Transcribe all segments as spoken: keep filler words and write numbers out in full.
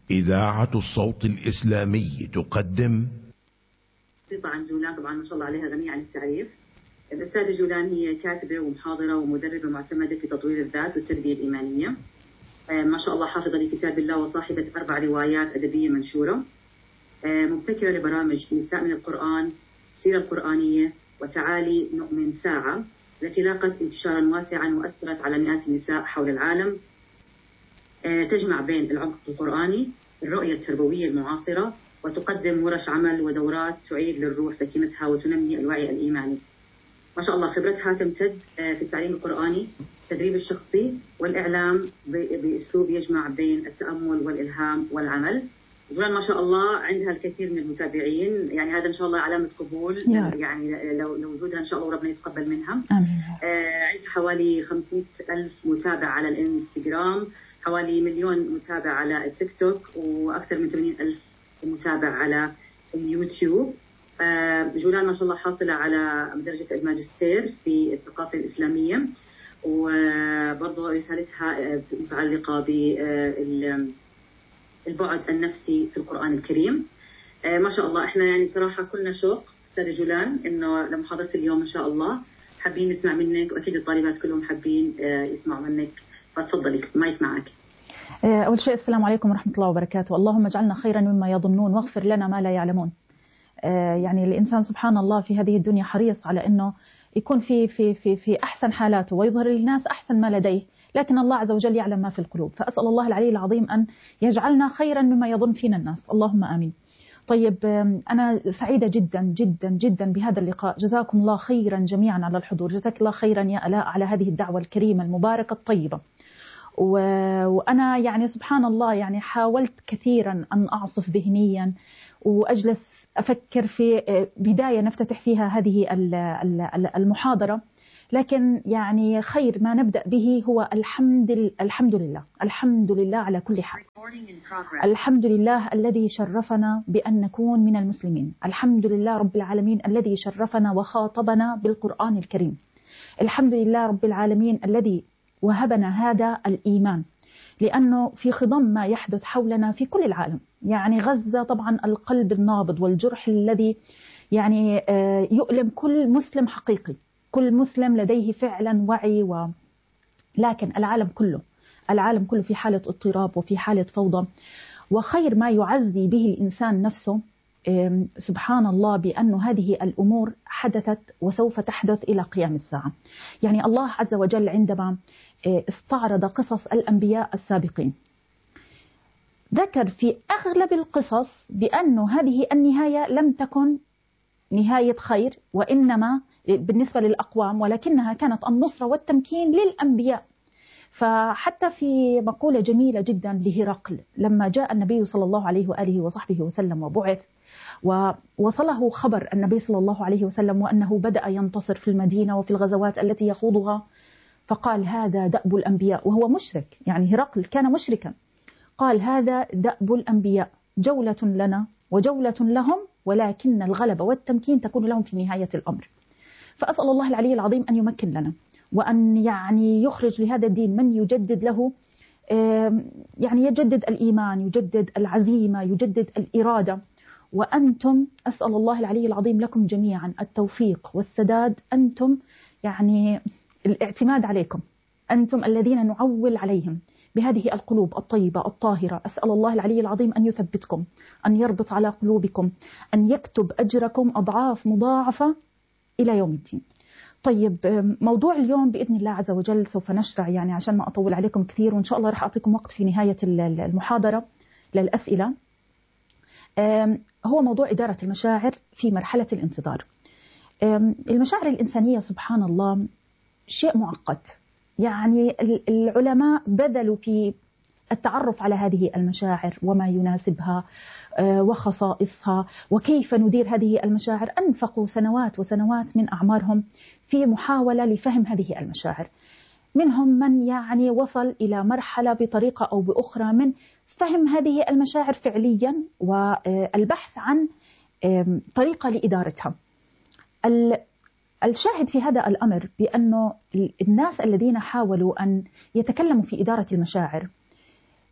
إذاعة الصوت الإسلامي تقدم قصيدة عن جولان، طبعا ما شاء الله عليها غنية عن التعريف. الأستاذة جولان هي كاتبة ومحاضرة ومدربة معتمدة في تطوير الذات والتربية الإيمانية. ما شاء الله حافظة لكتاب الله وصاحبة أربع روايات أدبية منشورة. مبتكرة لبرامج نساء من القرآن، السيرة القرآنية، وتعالي نؤمن ساعة، التي لاقت انتشارا واسعا وأثرت على مئات النساء حول العالم. تجمع بين العمق القرآني، الرؤية التربوية المعاصرة، وتقدم ورش عمل ودورات تعيد للروح سكينتها وتنمي الوعي الإيماني. ما شاء الله خبرتها تمتد في التعليم القرآني، التدريب الشخصي، والإعلام بأسلوب يجمع بين التأمل والإلهام والعمل. جولان ما شاء الله عندها الكثير من المتابعين، يعني هذا إن شاء الله علامة قبول، يعني لو لو وجودها إن شاء الله وربنا يتقبل منها. آمين. آه عندها حوالي خمسمئة ألف متابع على الإنستغرام، حوالي مليون متابع على التيك توك، وأكثر من ثمانين ألف متابع على اليوتيوب. جولان ما شاء الله حاصلة على درجة الماجستير في الثقافة الإسلامية، وبرضه رسالتها متعلقة بالبعد النفسي في القرآن الكريم. ما شاء الله احنا يعني بصراحة كلنا شوق أستاذة جولان إنه لمحاضرة اليوم إن شاء الله حابين نسمع منك، وأكيد الطالبات كلهم حابين يسمعوا منك، فتفضلي ما يسمعك. أول شيء السلام عليكم ورحمة الله وبركاته. اللهم اجعلنا خيرا مما يظنون واغفر لنا ما لا يعلمون. يعني الإنسان سبحان الله في هذه الدنيا حريص على أنه يكون في في في في أحسن حالاته ويظهر للناس أحسن ما لديه، لكن الله عز وجل يعلم ما في القلوب. فأسأل الله العلي العظيم أن يجعلنا خيرا مما يظن فينا الناس، اللهم آمين. طيب أنا سعيدة جدا جدا جدا بهذا اللقاء، جزاكم الله خيرا جميعا على الحضور، جزاك الله خيرا يا ألاء على هذه الدعوة الكريمة المباركة الطيبة. وأنا يعني سبحان الله يعني حاولت كثيرا أن أعصف ذهنيا وأجلس أفكر في بداية نفتتح فيها هذه المحاضرة، لكن يعني خير ما نبدأ به هو الحمد الحمد لله الحمد لله على كل حال. الحمد لله الذي شرفنا بأن نكون من المسلمين، الحمد لله رب العالمين الذي شرفنا وخاطبنا بالقرآن الكريم، الحمد لله رب العالمين الذي وهبنا هذا الإيمان، لأنه في خضم ما يحدث حولنا في كل العالم. يعني غزة طبعا القلب النابض والجرح الذي يعني يؤلم كل مسلم حقيقي، كل مسلم لديه فعلا وعي و... لكن العالم كله العالم كله في حالة اضطراب وفي حالة فوضى. وخير ما يعزي به الإنسان نفسه سبحان الله بأن هذه الأمور حدثت وسوف تحدث إلى قيام الساعة. يعني الله عز وجل عندما استعرض قصص الأنبياء السابقين ذكر في أغلب القصص بأن هذه النهاية لم تكن نهاية خير، وإنما بالنسبة للأقوام، ولكنها كانت النصرة والتمكين للأنبياء. فحتى في مقولة جميلة جدا لهرقل لما جاء النبي صلى الله عليه وآله وصحبه وسلم وبعث ووصله خبر النبي صلى الله عليه وسلم وأنه بدأ ينتصر في المدينة وفي الغزوات التي يخوضها، فقال هذا دأب الأنبياء، وهو مشرك، يعني هرقل كان مشركا. قال هذا دأب الأنبياء، جولة لنا وجولة لهم، ولكن الغلبة والتمكين تكون لهم في نهاية الأمر. فأسأل الله العلي العظيم أن يمكن لنا وأن يعني يخرج لهذا الدين من يجدد له، يعني يجدد الإيمان، يجدد العزيمة، يجدد الإرادة. وأنتم أسأل الله العلي العظيم لكم جميعا التوفيق والسداد، أنتم يعني الاعتماد عليكم، أنتم الذين نعول عليهم بهذه القلوب الطيبة الطاهرة. أسأل الله العلي العظيم أن يثبتكم، أن يربط على قلوبكم، أن يكتب أجركم أضعاف مضاعفة إلى يوم الدين. طيب موضوع اليوم بإذن الله عز وجل سوف نشرع، يعني عشان ما أطول عليكم كثير، وإن شاء الله رح أعطيكم وقت في نهاية المحاضرة للأسئلة. هو موضوع إدارة المشاعر في مرحلة الانتظار. المشاعر الإنسانية سبحان الله شيء معقد، يعني العلماء بذلوا في التعرف على هذه المشاعر وما يناسبها وخصائصها وكيف ندير هذه المشاعر، أنفقوا سنوات وسنوات من أعمارهم في محاولة لفهم هذه المشاعر. منهم من يعني وصل إلى مرحلة بطريقة أو بأخرى من فهم هذه المشاعر فعليا والبحث عن طريقة لإدارتها. الشاهد في هذا الأمر بأنه الناس الذين حاولوا أن يتكلموا في إدارة المشاعر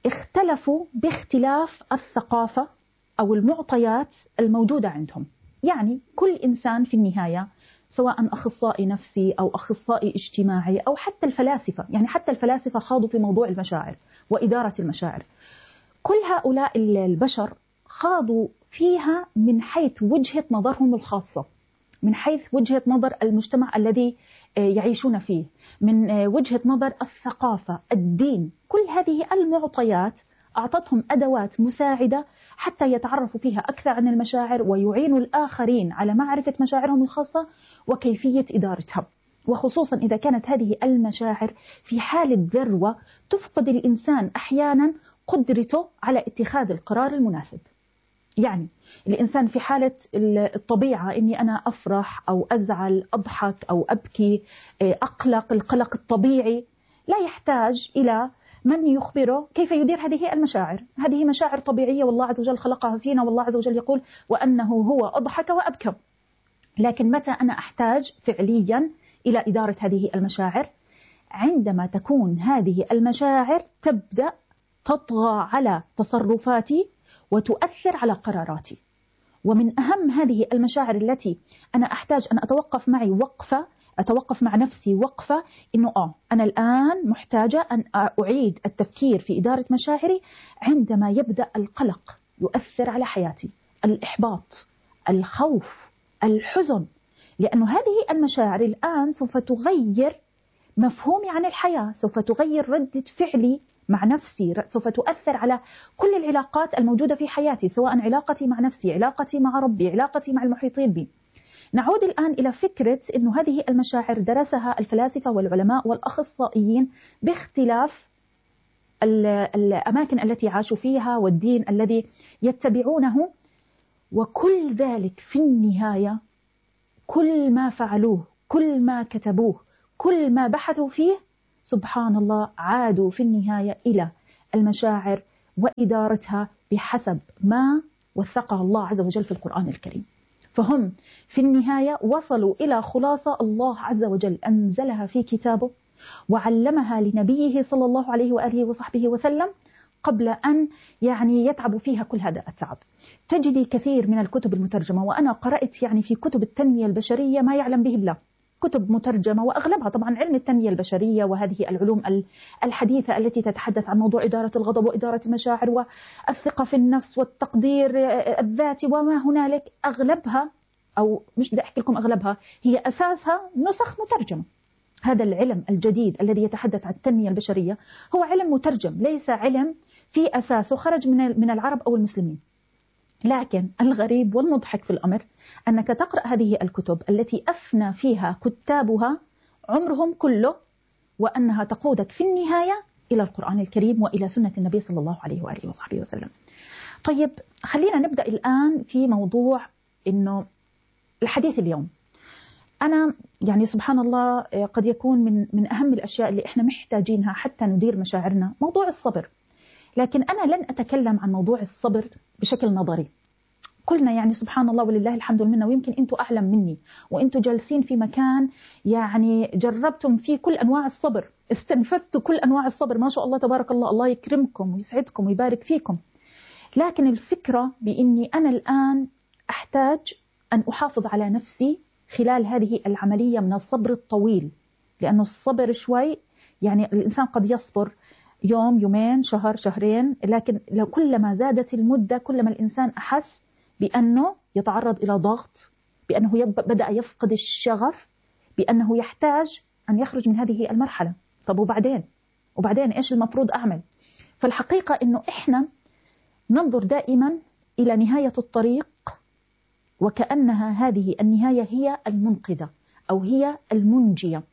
اختلفوا باختلاف الثقافة أو المعطيات الموجودة عندهم. يعني كل إنسان في النهاية، سواء أخصائي نفسي أو أخصائي اجتماعي أو حتى الفلاسفة، يعني حتى الفلاسفة خاضوا في موضوع المشاعر وإدارة المشاعر، كل هؤلاء البشر خاضوا فيها من حيث وجهة نظرهم الخاصة، من حيث وجهة نظر المجتمع الذي يعيشون فيه، من وجهة نظر الثقافة، الدين. كل هذه المعطيات أعطتهم أدوات مساعدة حتى يتعرفوا فيها أكثر عن المشاعر ويعينوا الآخرين على معرفة مشاعرهم الخاصة وكيفية إدارتها، وخصوصا إذا كانت هذه المشاعر في حالة ذروة تفقد الإنسان أحيانا قدرته على اتخاذ القرار المناسب. يعني الإنسان في حالة الطبيعة إني أنا أفرح أو أزعل، أضحك أو أبكي، أقلق، القلق الطبيعي، لا يحتاج إلى من يخبره كيف يدير هذه المشاعر. هذه مشاعر طبيعية والله عز وجل خلقها فينا، والله عز وجل يقول وأنه هو أضحك وأبكى. لكن متى أنا أحتاج فعليا إلى إدارة هذه المشاعر؟ عندما تكون هذه المشاعر تبدأ تطغى على تصرفاتي وتؤثر على قراراتي. ومن أهم هذه المشاعر التي أنا أحتاج أن أتوقف معي وقفة، أتوقف مع نفسي وقفة، إنه آه أنا الآن محتاجة أن أعيد التفكير في إدارة مشاعري، عندما يبدأ القلق يؤثر على حياتي، الإحباط، الخوف، الحزن، لأن هذه المشاعر الآن سوف تغير مفهومي عن الحياة، سوف تغير ردة فعلي مع نفسي، سوف تؤثر على كل العلاقات الموجودة في حياتي، سواء علاقتي مع نفسي، علاقتي مع ربي، علاقتي مع المحيطين بي. نعود الآن إلى فكرة أن هذه المشاعر درسها الفلاسفة والعلماء والأخصائيين باختلاف الأماكن التي عاشوا فيها والدين الذي يتبعونه، وكل ذلك في النهاية كل ما فعلوه، كل ما كتبوه، كل ما بحثوا فيه، سبحان الله عادوا في النهاية إلى المشاعر وإدارتها بحسب ما وثقها الله عز وجل في القرآن الكريم. فهم في النهاية وصلوا إلى خلاصة الله عز وجل أنزلها في كتابه وعلمها لنبيه صلى الله عليه وآله وصحبه وسلم قبل أن يعني يتعبوا فيها كل هذا التعب. تجدي كثير من الكتب المترجمة، وأنا قرأت يعني في كتب التنمية البشرية ما يعلم به الله، كتب مترجمة وأغلبها طبعا علم التنمية البشرية وهذه العلوم الحديثة التي تتحدث عن موضوع إدارة الغضب وإدارة المشاعر والثقة في النفس والتقدير الذاتي وما هنالك. أغلبها أو مش بدي أحكي لكم أغلبها، هي أساسها نسخ مترجمة. هذا العلم الجديد الذي يتحدث عن التنمية البشرية هو علم مترجم، ليس علم في أساسه خرج من من العرب أو المسلمين. لكن الغريب والمضحك في الأمر أنك تقرأ هذه الكتب التي أفنى فيها كتابها عمرهم كله، وأنها تقودك في النهاية إلى القرآن الكريم وإلى سنة النبي صلى الله عليه وآله وصحبه وسلم. طيب خلينا نبدأ الآن في موضوع إنه الحديث اليوم. أنا يعني سبحان الله قد يكون من من أهم الأشياء اللي إحنا محتاجينها حتى ندير مشاعرنا موضوع الصبر، لكن أنا لن أتكلم عن موضوع الصبر بشكل نظري. كلنا يعني سبحان الله ولله الحمد والمنة، ويمكن أنتم أعلم مني وأنتم جالسين في مكان يعني جربتم فيه كل أنواع الصبر، استنفذتوا كل أنواع الصبر، ما شاء الله تبارك الله، الله يكرمكم ويسعدكم ويبارك فيكم. لكن الفكرة بإني أنا الآن أحتاج أن أحافظ على نفسي خلال هذه العملية من الصبر الطويل، لأنه الصبر شوي يعني الإنسان قد يصبر يوم، يومين، شهر، شهرين، لكن لو كلما زادت المدة كلما الإنسان أحس بأنه يتعرض إلى ضغط، بأنه بدأ يفقد الشغف، بأنه يحتاج أن يخرج من هذه المرحلة. طب وبعدين وبعدين إيش المفروض أعمل؟ فالحقيقة أنه إحنا ننظر دائما إلى نهاية الطريق وكأنها هذه النهاية هي المنقذة أو هي المنجية،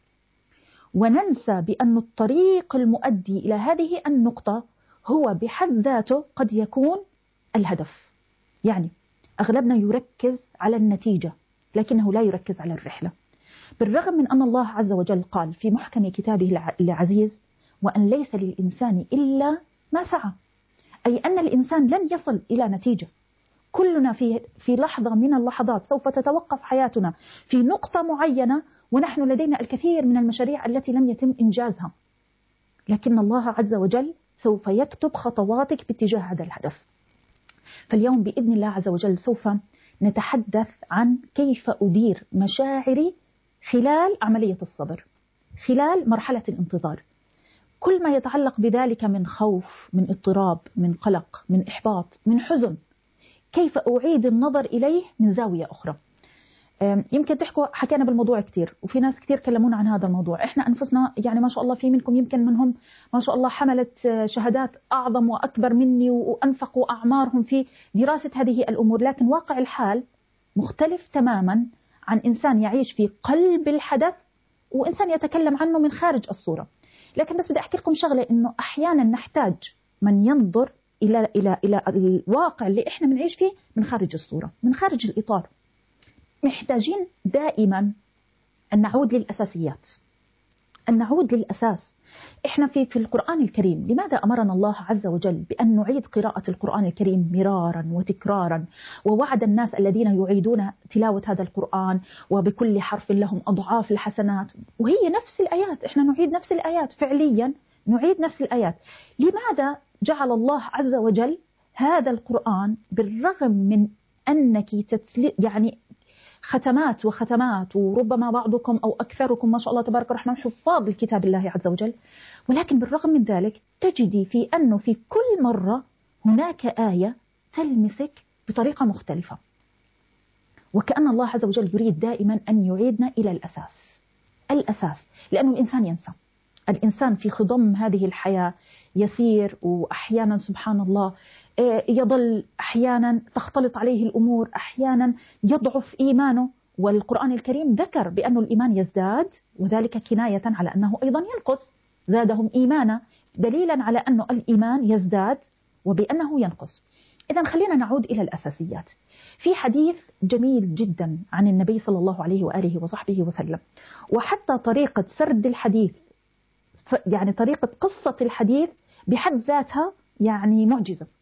وننسى بأن الطريق المؤدي إلى هذه النقطة هو بحد ذاته قد يكون الهدف. يعني أغلبنا يركز على النتيجة لكنه لا يركز على الرحلة، بالرغم من أن الله عز وجل قال في محكم كتابه العزيز وأن ليس للإنسان إلا ما سعى، أي أن الإنسان لن يصل إلى نتيجة. كلنا في في لحظة من اللحظات سوف تتوقف حياتنا في نقطة معينة ونحن لدينا الكثير من المشاريع التي لم يتم إنجازها، لكن الله عز وجل سوف يكتب خطواتك باتجاه هذا الهدف. فاليوم بإذن الله عز وجل سوف نتحدث عن كيف أدير مشاعري خلال عملية الصبر، خلال مرحلة الانتظار، كل ما يتعلق بذلك من خوف، من اضطراب، من قلق، من إحباط، من حزن، كيف أعيد النظر إليه من زاوية أخرى. يمكن تحكوا حكينا بالموضوع كتير، وفي ناس كتير كلمونا عن هذا الموضوع. إحنا أنفسنا يعني ما شاء الله في منكم يمكن منهم ما شاء الله حملت شهادات أعظم وأكبر مني وأنفقوا أعمارهم في دراسة هذه الأمور، لكن واقع الحال مختلف تماما عن إنسان يعيش في قلب الحدث وإنسان يتكلم عنه من خارج الصورة. لكن بس بدي أحكي لكم شغلة، إنه أحيانا نحتاج من ينظر إلى إلى إلى الواقع اللي إحنا بنعيش فيه من خارج الصورة، من خارج الإطار. محتاجين دائما أن نعود للأساسيات، أن نعود للأساس. إحنا في في القرآن الكريم لماذا أمرنا الله عز وجل بأن نعيد قراءة القرآن الكريم مرارا وتكرارا، ووعد الناس الذين يعيدون تلاوة هذا القرآن وبكل حرف لهم أضعاف الحسنات، وهي نفس الآيات، إحنا نعيد نفس الآيات فعليا، نعيد نفس الآيات. لماذا جعل الله عز وجل هذا القرآن بالرغم من أنك تتل... يعني ختمات وختمات، وربما بعضكم أو أكثركم ما شاء الله تبارك الرحمن حفاظ الكتاب الله عز وجل، ولكن بالرغم من ذلك تجدي في أنه في كل مرة هناك آية تلمسك بطريقة مختلفة، وكأن الله عز وجل يريد دائما أن يعيدنا إلى الأساس. الأساس، لأنه الإنسان ينسى، الإنسان في خضم هذه الحياة يسير، وأحيانا سبحان الله يضل، أحيانا تختلط عليه الأمور، أحيانا يضعف إيمانه. والقرآن الكريم ذكر بأن الإيمان يزداد، وذلك كناية على أنه أيضا ينقص، زادهم إيمانا، دليلا على أنه الإيمان يزداد وبأنه ينقص. إذن خلينا نعود إلى الأساسيات. في حديث جميل جدا عن النبي صلى الله عليه وآله وصحبه وسلم، وحتى طريقة سرد الحديث، يعني طريقة قصة الحديث بحد ذاتها يعني معجزة.